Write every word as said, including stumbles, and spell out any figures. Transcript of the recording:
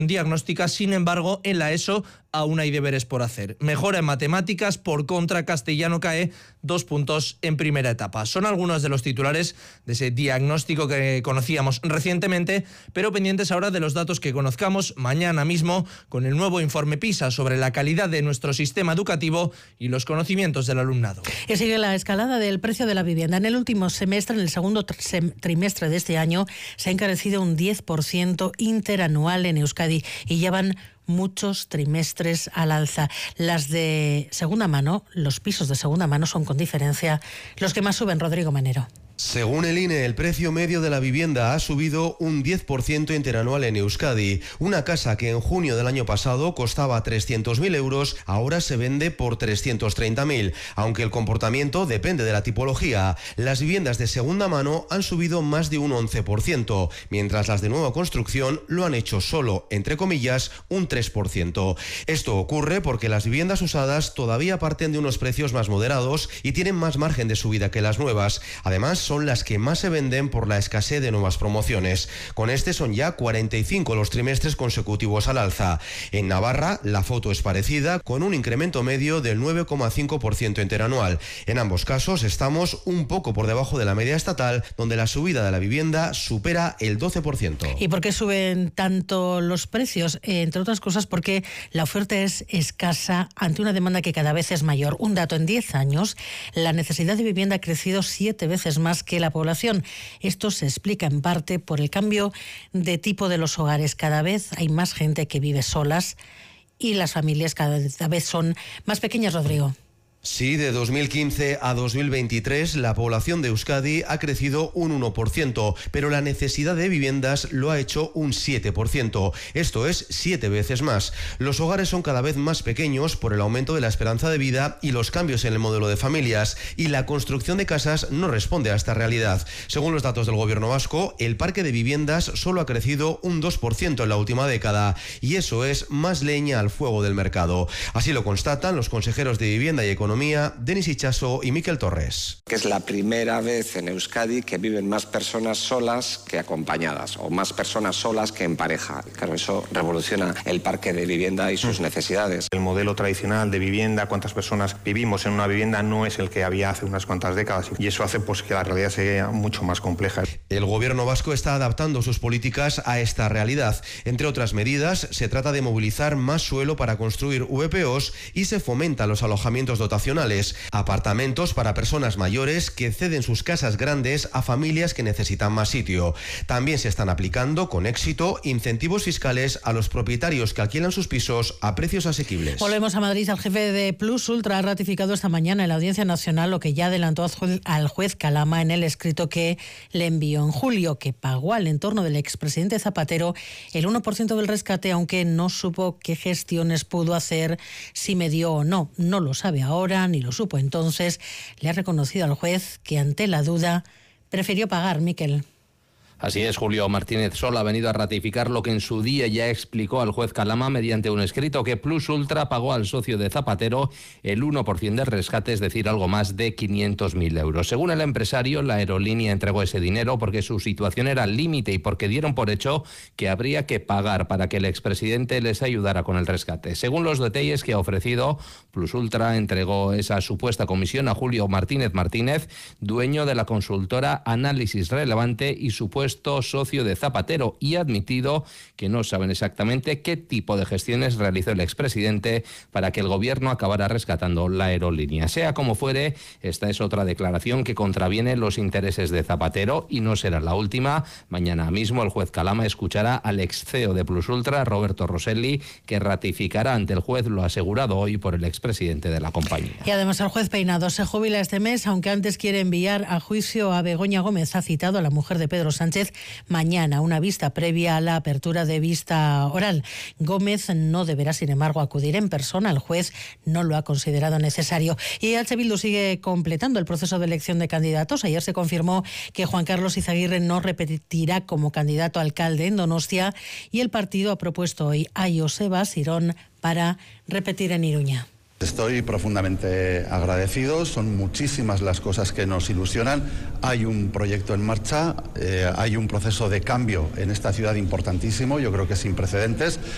diagnóstica. Sin embargo, en la ESO aún hay deberes por hacer. Mejora en matemáticas, por contra, castellano cae dos puntos en primera etapa. Son algunos de los titulares de ese diagnóstico que conocíamos recientemente, pero pendientes ahora de los datos que conozcamos mañana mismo con el nuevo informe PISA sobre la calidad de nuestro sistema educativo y los conocimientos del alumnado. Y sigue la escalada del precio de la vivienda. En el último semestre, en el segundo trimestre de este año, se ha encarecido un diez por ciento interanual en Euskadi y ya van muchos trimestres al alza. Las de segunda mano, los pisos de segunda mano son con diferencia los que más suben. Rodrigo Manero. Según el I N E, el precio medio de la vivienda ha subido un diez por ciento interanual en Euskadi. Una casa que en junio del año pasado costaba trescientos mil euros, ahora se vende por trescientos treinta mil, aunque el comportamiento depende de la tipología. Las viviendas de segunda mano han subido más de un once por ciento, mientras las de nueva construcción lo han hecho solo, entre comillas, un tres por ciento. Esto ocurre porque las viviendas usadas todavía parten de unos precios más moderados y tienen más margen de subida que las nuevas. Además, son las que más se venden por la escasez de nuevas promociones. Con este son ya cuarenta y cinco los trimestres consecutivos al alza. En Navarra, la foto es parecida, con un incremento medio del nueve coma cinco por ciento interanual. En ambos casos estamos un poco por debajo de la media estatal, donde la subida de la vivienda supera el doce por ciento. ¿Y por qué suben tanto los precios? Eh, entre otras cosas porque la oferta es escasa ante una demanda que cada vez es mayor. Un dato: en diez años, la necesidad de vivienda ha crecido siete veces más que la población. Esto se explica en parte por el cambio de tipo de los hogares. Cada vez hay más gente que vive solas y las familias cada vez son más pequeñas, Rodrigo. Sí, de dos mil quince a dos mil veintitrés la población de Euskadi ha crecido un uno por ciento, pero la necesidad de viviendas lo ha hecho un siete por ciento. Esto es siete veces más. Los hogares son cada vez más pequeños por el aumento de la esperanza de vida y los cambios en el modelo de familias, y la construcción de casas no responde a esta realidad. Según los datos del gobierno vasco, el parque de viviendas solo ha crecido un dos por ciento en la última década, y eso es más leña al fuego del mercado. Así lo constatan los consejeros de Vivienda y Economía, Denis Itxaso y Miquel Torres. Que es la primera vez en Euskadi que viven más personas solas que acompañadas, o más personas solas que en pareja. Claro, eso revoluciona el parque de vivienda y sus necesidades. El modelo tradicional de vivienda, cuántas personas vivimos en una vivienda, no es el que había hace unas cuantas décadas, y eso hace pues que la realidad sea mucho más compleja. El gobierno vasco está adaptando sus políticas a esta realidad. Entre otras medidas, se trata de movilizar más suelo para construir V P Os y se fomentan los alojamientos dotacionales, apartamentos para personas mayores que ceden sus casas grandes a familias que necesitan más sitio. También se están aplicando con éxito incentivos fiscales a los propietarios que alquilan sus pisos a precios asequibles. Volvemos a Madrid. El jefe de Plus Ultra ha ratificado esta mañana en la Audiencia Nacional lo que ya adelantó al juez Calama en el escrito que le envió en julio, que pagó al entorno del expresidente Zapatero el uno por ciento del rescate, aunque no supo qué gestiones pudo hacer, si me dio o no. No lo sabe ahora, ni lo supo entonces. Le ha reconocido al juez que ante la duda prefirió pagar. Miquel. Así es, Julio Martínez Sol ha venido a ratificar lo que en su día ya explicó al juez Calama mediante un escrito, que Plus Ultra pagó al socio de Zapatero el uno por ciento del rescate, es decir, algo más de quinientos mil euros. Según el empresario, la aerolínea entregó ese dinero porque su situación era al límite y porque dieron por hecho que habría que pagar para que el expresidente les ayudara con el rescate. Según los detalles que ha ofrecido, Plus Ultra entregó esa supuesta comisión a Julio Martínez Martínez, dueño de la consultora Análisis Relevante y supuesto socio de Zapatero, y ha admitido que no saben exactamente qué tipo de gestiones realizó el expresidente para que el gobierno acabara rescatando la aerolínea. Sea como fuere, esta es otra declaración que contraviene los intereses de Zapatero y no será la última. Mañana mismo el juez Calama escuchará al ex C E O de Plus Ultra, Roberto Rosselli, que ratificará ante el juez lo asegurado hoy por el expresidente de la compañía. Y además el juez Peinado se jubila este mes, aunque antes quiere enviar a juicio a Begoña Gómez. Ha citado a la mujer de Pedro Sánchez mañana, una vista previa a la apertura de vista oral. Gómez no deberá, sin embargo, acudir en persona. El juez no lo ha considerado necesario. Y H. Bildu sigue completando el proceso de elección de candidatos. Ayer se confirmó que Juan Carlos Izaguirre no repetirá como candidato a alcalde en Donostia, y el partido ha propuesto hoy a Joseba Sirón para repetir en Iruña. Estoy profundamente agradecido, son muchísimas las cosas que nos ilusionan. Hay un proyecto en marcha, eh, hay un proceso de cambio en esta ciudad importantísimo, yo creo que sin precedentes.